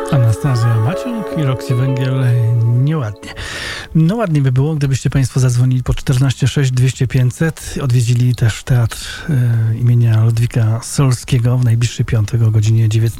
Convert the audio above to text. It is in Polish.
Anastazja Maciąg i Roxy Węgiel. Nieładnie. No ładnie by było, gdybyście Państwo zadzwonili po 14 6 200 500. Odwiedzili też teatr imienia Ludwika Solskiego w najbliższy piątek o godzinie 19.